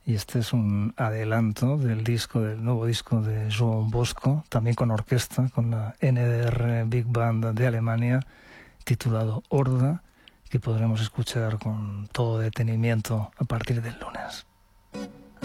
y este es un adelanto del nuevo disco de João Bosco, también con orquesta, con la NDR Big Band de Alemania, titulado Horda, que podremos escuchar con todo detenimiento a partir del lunes.